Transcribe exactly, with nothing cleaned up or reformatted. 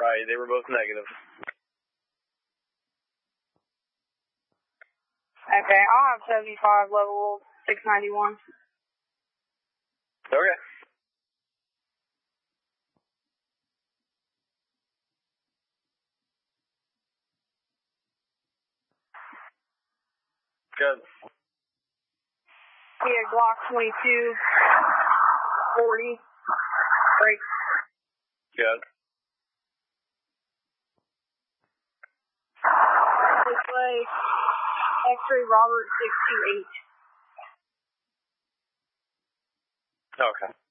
Alright, they were both negative. Okay, I'll have seventy-five level six ninety-one. Okay. Good. He had Glock twenty-two, forty, break. Good. This way, X-ray Robert six two eight. Okay.